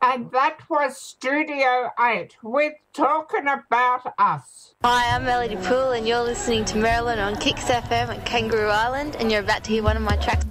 And that was Studio 8 with Talking About Us. Hi, I'm Melody Poole and you're listening to Marilyn on Kicks FM at Kangaroo Island, and you're about to hear one of my tracks.